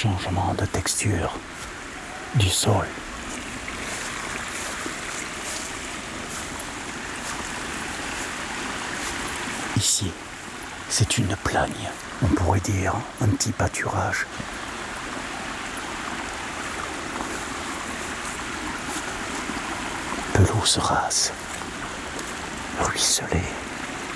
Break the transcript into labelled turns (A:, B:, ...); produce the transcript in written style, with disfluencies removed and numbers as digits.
A: changement de texture du sol. Ici, c'est une plagne, on pourrait dire un petit pâturage. Pelouse rase, ruisselée.